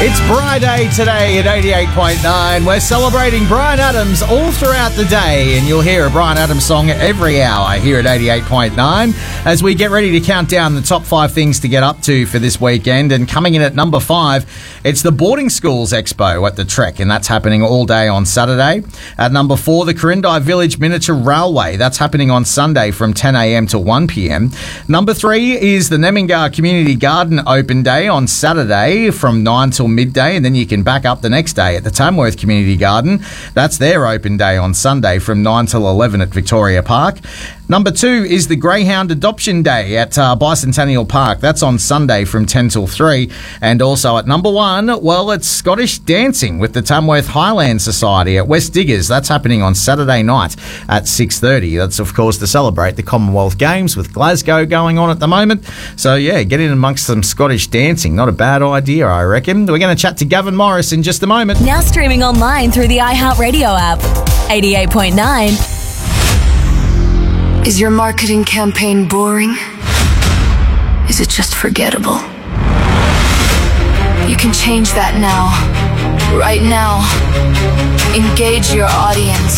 It's Bri Day today at 88.9. We're celebrating Bryan Adams all throughout the day, and you'll hear a Bryan Adams song every hour here at 88.9 as we get ready to count down the top 5 things to get up to for this weekend. And coming in at number 5, it's the Boarding Schools Expo at the Trek, and that's happening all day on Saturday. At number 4, the Corindai Village Miniature Railway. That's happening on Sunday from 10 a.m. to 1 p.m. Number 3 is the Nemingar Community Garden Open Day on Saturday from 9 till midday, and then you can back up the next day at the Tamworth Community Garden. That's their open day on Sunday from 9 till 11 at Victoria Park. Number 2 is the Greyhound Adoption Day at Bicentennial Park. That's on Sunday from 10 till 3. And also at number 1, well, it's Scottish Dancing with the Tamworth Highland Society at West Diggers. That's happening on Saturday night at 6:30. That's, of course, to celebrate the Commonwealth Games with Glasgow going on at the moment. So, yeah, get in amongst some Scottish dancing. Not a bad idea, I reckon. We're going to chat to Gavin Morris in just a moment. Now streaming online through the iHeartRadio app. 88.9. Is your marketing campaign boring? Is it just forgettable? You can change that now. Right now. Engage your audience.